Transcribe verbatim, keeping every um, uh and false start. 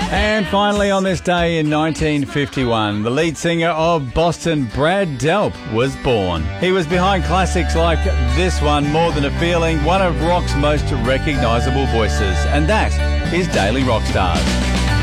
And finally, on this day in nineteen fifty-one, the lead singer of Boston, Brad Delp, was born. He was behind classics like this one, More Than a Feeling, one of rock's most recognisable voices, and that is Daily Rock Stars.